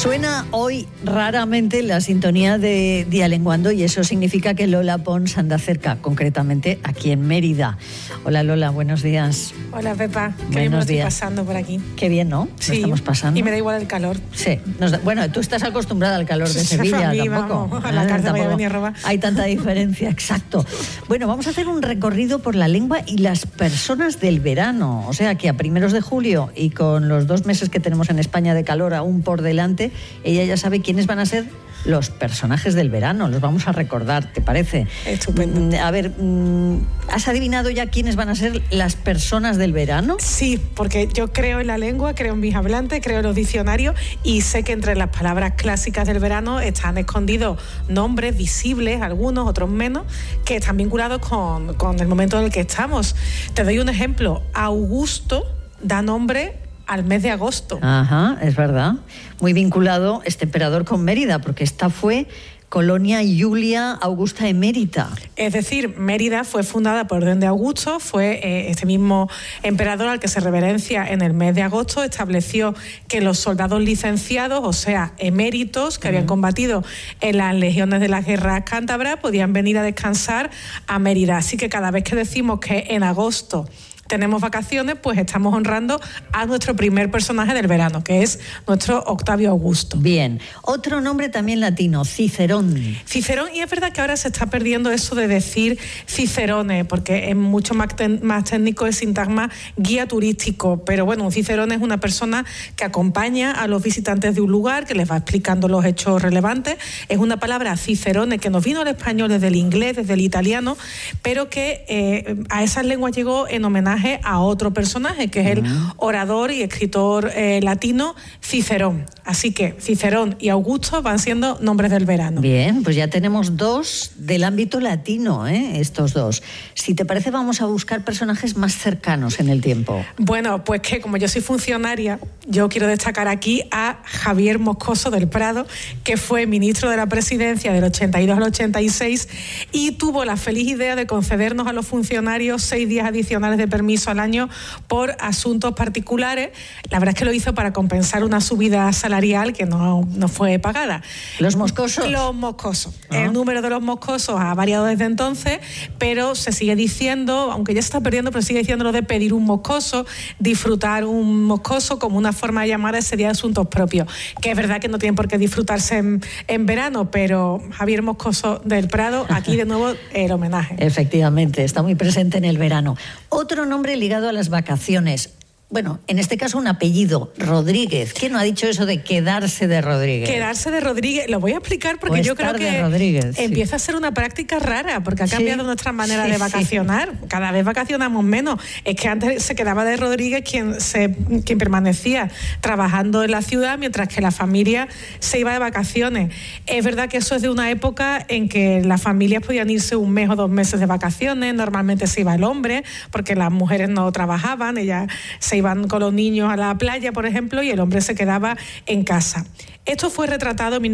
Suena hoy raramente la sintonía de Dialenguando y eso significa que Lola Pons anda cerca, concretamente aquí en Mérida. Hola Lola, buenos días. Hola Pepa, qué bien me lo estoy pasando por aquí. Qué bien, ¿no? Sí, lo estamos pasando. Y me da igual el calor. Sí, bueno, tú estás acostumbrada al calor de Sevilla, mí, tampoco. Vamos, a la cárcel voy a venir a robar. Hay tanta diferencia, exacto. Bueno, vamos a hacer un recorrido por la lengua y las personas del verano. O sea que a primeros de julio y con los 2 meses que tenemos en España de calor aún por delante, ella ya sabe quiénes van a ser los personajes del verano. Los vamos a recordar, ¿te parece? Estupendo. A ver, ¿has adivinado ya quiénes van a ser las personas del verano? Sí, porque yo creo en la lengua, creo en mis hablantes, creo en los diccionarios y sé que entre las palabras clásicas del verano están escondidos nombres visibles, algunos, otros menos, que están vinculados con el momento en el que estamos. Te doy un ejemplo. Augusto da nombre al mes de agosto. Ajá, es verdad. Muy vinculado este emperador con Mérida, porque esta fue Colonia Julia Augusta Emérita. Es decir, Mérida fue fundada por orden de Augusto, fue este mismo emperador al que se reverencia en el mes de agosto, estableció que los soldados licenciados, o sea, eméritos, que habían combatido en las legiones de las guerras cántabras, podían venir a descansar a Mérida. Así que cada vez que decimos que en agosto tenemos vacaciones, pues estamos honrando a nuestro primer personaje del verano, que es nuestro Octavio Augusto. Bien. Otro nombre también latino, Cicerón. Cicerón, y es verdad que ahora se está perdiendo eso de decir Cicerone, porque es mucho más técnico el sintagma guía turístico, pero bueno, un Cicerón es una persona que acompaña a los visitantes de un lugar, que les va explicando los hechos relevantes. Es una palabra Cicerone que nos vino al español desde el inglés, desde el italiano, pero que a esas lenguas llegó en homenaje a otro personaje, que es el orador y escritor latino Cicerón. Así que Cicerón y Augusto van siendo nombres del verano. Bien, pues ya tenemos 2 del ámbito latino, estos 2. Si te parece, vamos a buscar personajes más cercanos en el tiempo. Bueno, pues que como yo soy funcionaria, yo quiero destacar aquí a Javier Moscoso del Prado, que fue ministro de la Presidencia del 82 al 86 y tuvo la feliz idea de concedernos a los funcionarios 6 días adicionales de permiso al año por asuntos particulares. La verdad es que lo hizo para compensar una subida salarial que no fue pagada. ¿Los moscosos? Los moscosos. El número de los moscosos ha variado desde entonces, pero se sigue diciendo, aunque ya se está perdiendo, pero sigue diciendo lo de pedir un moscoso, disfrutar un moscoso como una forma de llamar a ese día de asuntos propios. Que es verdad que no tienen por qué disfrutarse en verano, pero Javier Moscoso del Prado, aquí de nuevo el homenaje. Efectivamente, está muy presente en el verano. Otro nombre ligado a las vacaciones. Bueno, en este caso un apellido, Rodríguez. ¿Quién no ha dicho eso de quedarse de Rodríguez? Quedarse de Rodríguez, lo voy a explicar porque o yo creo que Rodríguez, empieza a ser una práctica rara, porque ha cambiado nuestra manera de vacacionar. Sí. Cada vez vacacionamos menos. Es que antes se quedaba de Rodríguez quien permanecía trabajando en la ciudad, mientras que la familia se iba de vacaciones. Es verdad que eso es de una época en que las familias podían irse 1 mes o 2 meses de vacaciones. Normalmente se iba el hombre, porque las mujeres no trabajaban, ellas se iban con los niños a la playa, por ejemplo, y el hombre se quedaba en casa. Esto fue retratado en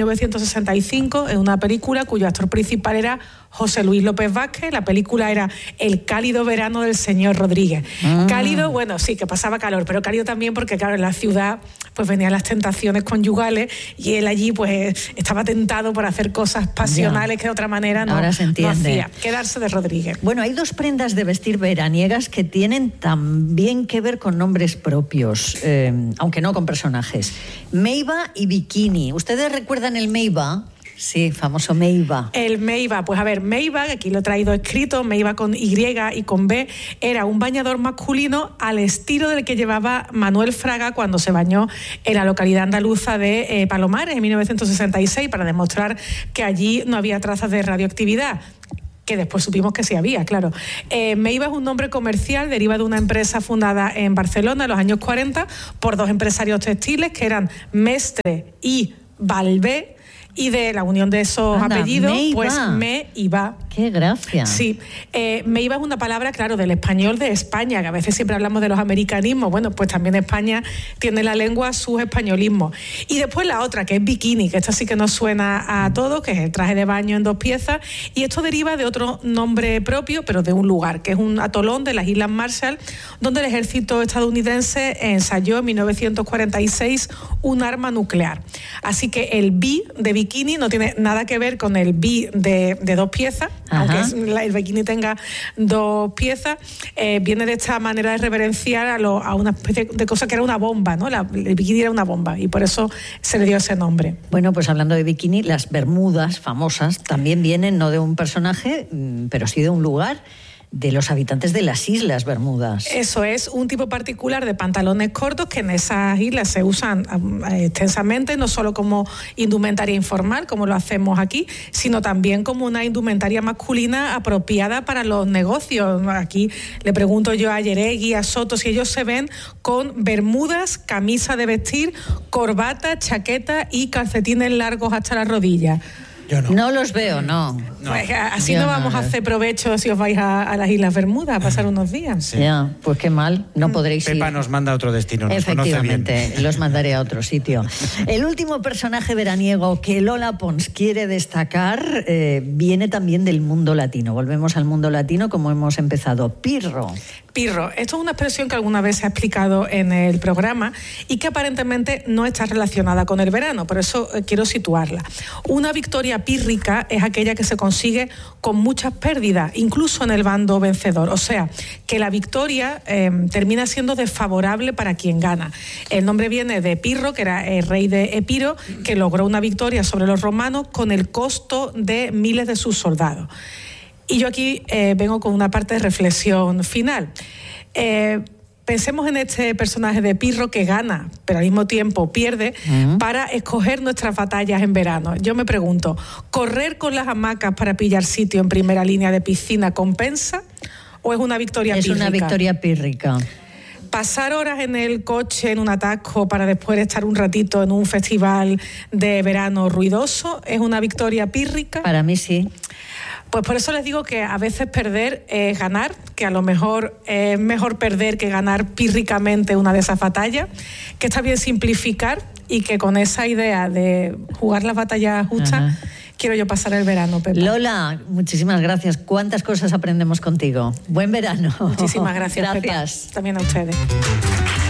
1965 en una película cuyo actor principal era José Luis López Vázquez. La película era El cálido verano del señor Rodríguez. Cálido, bueno, sí, que pasaba calor, pero cálido también porque, claro, en la ciudad pues venían las tentaciones conyugales y él allí pues estaba tentado por hacer cosas pasionales que de otra manera no hacía. Quedarse de Rodríguez. Bueno, hay 2 prendas de vestir veraniegas que tienen también que ver con nombres propios, aunque no con personajes. Meiba y bikini. ¿Ustedes recuerdan el Meiba? Sí, famoso Meiba. El Meiba, pues a ver, Meiba, aquí lo he traído escrito, Meiba con Y y con B, era un bañador masculino al estilo del que llevaba Manuel Fraga cuando se bañó en la localidad andaluza de Palomares en 1966 para demostrar que allí no había trazas de radioactividad, que después supimos que sí había, claro. Meiba es un nombre comercial, deriva de una empresa fundada en Barcelona en los años 40 por 2 empresarios textiles que eran Mestre y Balbé, y de la unión de esos apellidos, pues me iba. ¡Qué gracia! Sí, me iba es una palabra, claro, del español de España, que a veces siempre hablamos de los americanismos. Bueno, pues también España tiene la lengua sus españolismos. Y después la otra, que es bikini, que esta sí que nos suena a todos, que es el traje de baño en 2 piezas. Y esto deriva de otro nombre propio, pero de un lugar, que es un atolón de las Islas Marshall, donde el ejército estadounidense ensayó en 1946 un arma nuclear. Así que el bi de bikini no tiene nada que ver con el bi de 2 piezas, aunque el bikini tenga 2 piezas, viene de esta manera de reverenciar a una especie de cosa que era una bomba, ¿no? El bikini era una bomba y por eso se le dio ese nombre. Bueno, pues hablando de bikini, las bermudas famosas también vienen no de un personaje, pero sí de un lugar, de los habitantes de las Islas Bermudas. Eso es, un tipo particular de pantalones cortos que en esas islas se usan extensamente, no solo como indumentaria informal, como lo hacemos aquí, sino también como una indumentaria masculina apropiada para los negocios. Aquí le pregunto yo a Yeregui, a Soto, si ellos se ven con bermudas, camisa de vestir, corbata, chaqueta y calcetines largos hasta la rodilla. Yo no. No los veo, no. Pues así no vamos a hacer provecho si os vais a las Islas Bermudas a pasar unos días. Sí. Ya, pues qué mal, no podréis ir. Pepa nos manda a otro destino, nos conoce bien. Efectivamente, los mandaré a otro sitio. El último personaje veraniego que Lola Pons quiere destacar viene también del mundo latino. Volvemos al mundo latino como hemos empezado. Pirro. Pirro, esto es una expresión que alguna vez se ha explicado en el programa y que aparentemente no está relacionada con el verano, por eso quiero situarla. Una victoria pírrica es aquella que se consigue con muchas pérdidas, incluso en el bando vencedor. O sea, que la victoria termina siendo desfavorable para quien gana. El nombre viene de Pirro, que era el rey de Epiro, que logró una victoria sobre los romanos con el costo de miles de sus soldados. Y yo aquí vengo con una parte de reflexión final. Pensemos en este personaje de Pirro que gana, pero al mismo tiempo pierde, para escoger nuestras batallas en verano. Yo me pregunto, ¿correr con las hamacas para pillar sitio en primera línea de piscina compensa o es una victoria pírrica? Es una victoria pírrica. Pasar horas en el coche en un atasco para después estar un ratito en un festival de verano ruidoso es una victoria pírrica. Para mí sí. Pues por eso les digo que a veces perder es ganar, que a lo mejor es mejor perder que ganar pírricamente una de esas batallas, que está bien simplificar y que con esa idea de jugar las batallas justas, quiero yo pasar el verano, Pepa. Lola, muchísimas gracias. ¿Cuántas cosas aprendemos contigo? Buen verano. Muchísimas gracias, Gracias. Pepa. También a ustedes.